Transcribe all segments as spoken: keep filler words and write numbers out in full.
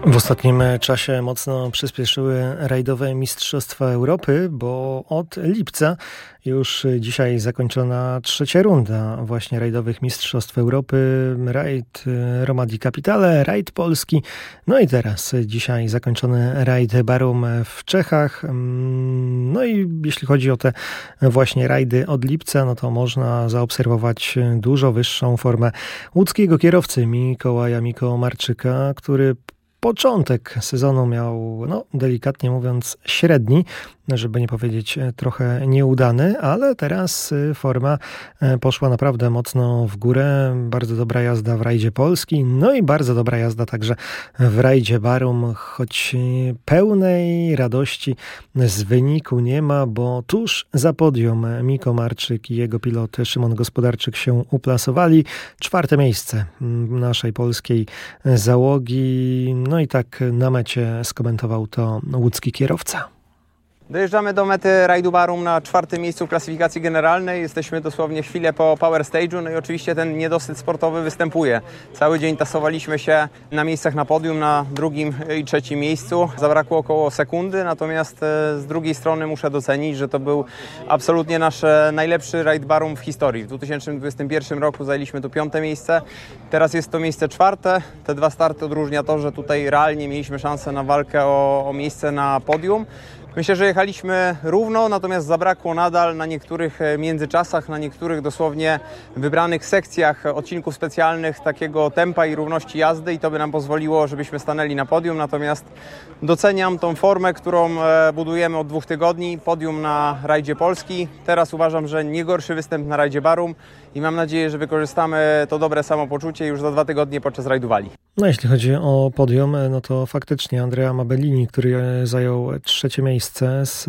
W ostatnim czasie mocno przyspieszyły rajdowe Mistrzostwa Europy, bo od lipca już dzisiaj zakończona trzecia runda właśnie rajdowych Mistrzostw Europy. Rajd Roma di Capitale, rajd polski. No i teraz dzisiaj zakończony rajd Barum w Czechach. No i jeśli chodzi o te właśnie rajdy od lipca, no to można zaobserwować dużo wyższą formę łódzkiego kierowcy Mikołaja Miko Marczyka, który początek sezonu miał, no delikatnie mówiąc, średni, żeby nie powiedzieć trochę nieudany, ale teraz forma poszła naprawdę mocno w górę. Bardzo dobra jazda w rajdzie Polski, no i bardzo dobra jazda także w rajdzie Barum, choć pełnej radości z wyniku nie ma, bo tuż za podium Miko Marczyk i jego pilot Szymon Gospodarczyk się uplasowali. Czwarte miejsce naszej polskiej załogi. No i tak na mecie skomentował to łódzki kierowca. Dojeżdżamy do mety rajdu Barum na czwartym miejscu w klasyfikacji generalnej. Jesteśmy dosłownie chwilę po Power Stage'u, no i oczywiście ten niedosyt sportowy występuje. Cały dzień tasowaliśmy się na miejscach na podium, na drugim i trzecim miejscu. Zabrakło około sekundy, natomiast z drugiej strony muszę docenić, że to był absolutnie nasz najlepszy rajd Barum w historii. W dwa tysiące dwudziestym pierwszym roku zajęliśmy tu piąte miejsce, teraz jest to miejsce czwarte. Te dwa starty odróżnia to, że tutaj realnie mieliśmy szansę na walkę o, o miejsce na podium. Myślę, że jechaliśmy równo, natomiast zabrakło nadal na niektórych międzyczasach, na niektórych dosłownie wybranych sekcjach odcinków specjalnych takiego tempa i równości jazdy i to by nam pozwoliło, żebyśmy stanęli na podium. Natomiast doceniam tą formę, którą budujemy od dwóch tygodni. Podium na rajdzie Polski. Teraz uważam, że nie gorszy występ na rajdzie Barum i mam nadzieję, że wykorzystamy to dobre samopoczucie już za dwa tygodnie podczas rajdu Walii. No jeśli chodzi o podium, no to faktycznie Andrea Mabellini, który zajął trzecie miejsce z...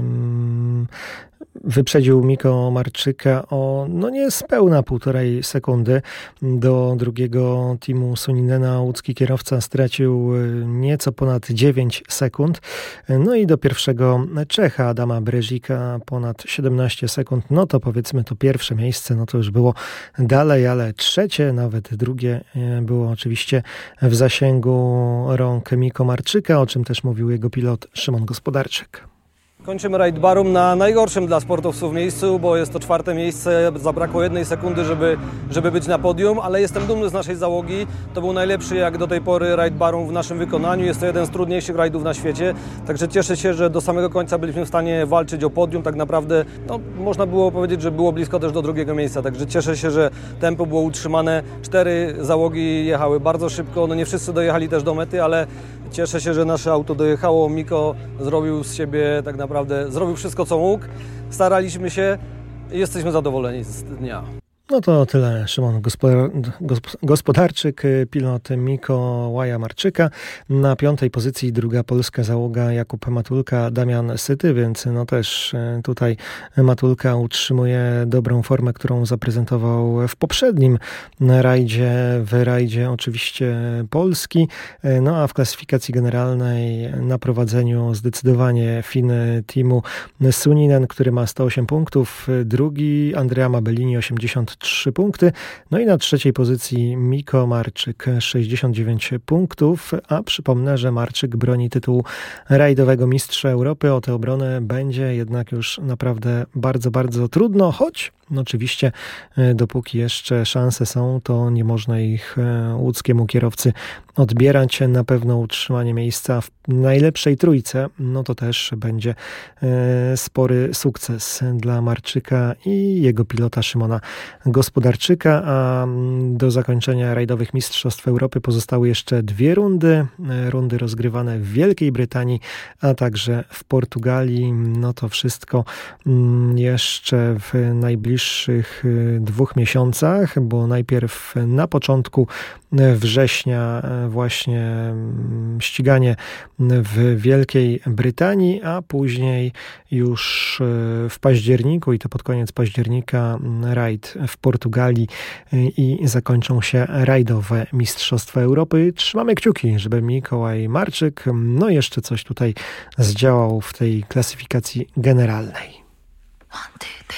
Um, wyprzedził Miko Marczyka o no niespełna półtorej sekundy. Do drugiego teamu Suninena łódzki kierowca stracił nieco ponad dziewięć sekund. No i do pierwszego Czecha Adama Brezika ponad siedemnaście sekund. No to powiedzmy to pierwsze miejsce, no to już było dalej, ale trzecie, nawet drugie było oczywiście w zasięgu rąk Miko Marczyka, o czym też mówił jego pilot Szymon Gospodarczyk. Kończymy rajd Barum na najgorszym dla sportowców miejscu, bo jest to czwarte miejsce, zabrakło jednej sekundy, żeby, żeby być na podium, ale jestem dumny z naszej załogi. To był najlepszy jak do tej pory rajd Barum w naszym wykonaniu, jest to jeden z trudniejszych rajdów na świecie, także cieszę się, że do samego końca byliśmy w stanie walczyć o podium, tak naprawdę no, można było powiedzieć, że było blisko też do drugiego miejsca, także cieszę się, że tempo było utrzymane, cztery załogi jechały bardzo szybko, no nie wszyscy dojechali też do mety, ale cieszę się, że nasze auto dojechało, Miko zrobił z siebie tak naprawdę, zrobił wszystko co mógł, staraliśmy się i jesteśmy zadowoleni z dnia. No to tyle. Szymon Gospodarczyk, pilot Mikołaja Marczyka. Na piątej pozycji druga polska załoga Jakub Matulka, Damian Syty, więc no też tutaj Matulka utrzymuje dobrą formę, którą zaprezentował w poprzednim rajdzie, w rajdzie oczywiście Polski. No a w klasyfikacji generalnej na prowadzeniu zdecydowanie Fin teamu Suninen, który ma sto osiem punktów, drugi Andrea Mabellini osiemdziesiąt trzy punkty, no i na trzeciej pozycji Miko Marczyk sześćdziesiąt dziewięć punktów, a przypomnę, że Marczyk broni tytułu rajdowego mistrza Europy. O tę obronę będzie jednak już naprawdę bardzo, bardzo trudno, choć no oczywiście dopóki jeszcze szanse są, to nie można ich łódzkiemu kierowcy odbierać. Na pewno utrzymanie miejsca w najlepszej trójce, no to też będzie spory sukces dla Marczyka i jego pilota Szymona Gospodarczyka, a do zakończenia rajdowych Mistrzostw Europy pozostały jeszcze dwie rundy, rundy rozgrywane w Wielkiej Brytanii, a także w Portugalii. No to wszystko jeszcze w najbliższych dwóch miesiącach, bo najpierw na początku września właśnie ściganie w Wielkiej Brytanii, a później już w październiku i to pod koniec października rajd w Portugalii i zakończą się rajdowe Mistrzostwa Europy. Trzymamy kciuki, żeby Mikołaj Marczyk no jeszcze coś tutaj zdziałał w tej klasyfikacji generalnej. One, two, three.